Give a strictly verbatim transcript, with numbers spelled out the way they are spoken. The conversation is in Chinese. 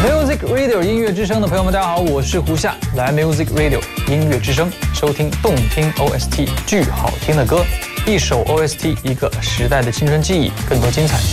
Music Radio 音乐之声的朋友们，大家好，我是胡夏，来 Music Radio 音乐之声，收听动听 O S T， 巨好听的歌，一首 O S T， 一个时代的青春记忆，更多精彩